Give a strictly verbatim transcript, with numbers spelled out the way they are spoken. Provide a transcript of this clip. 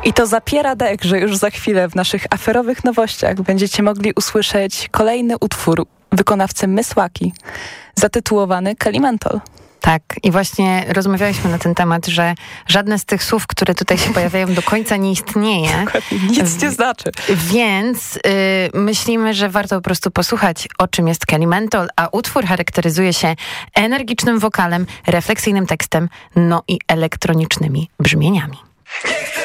I to zapiera dech, że już za chwilę w naszych aferowych nowościach będziecie mogli usłyszeć kolejny utwór wykonawcy Mysłaki, zatytułowany Kalimentol. Tak, i właśnie rozmawialiśmy na ten temat, że żadne z tych słów, które tutaj się pojawiają, do końca nie istnieje. Nic nie znaczy. Więc y, myślimy, że warto po prostu posłuchać, o czym jest Kalimentol, a utwór charakteryzuje się energicznym wokalem, refleksyjnym tekstem, no i elektronicznymi brzmieniami.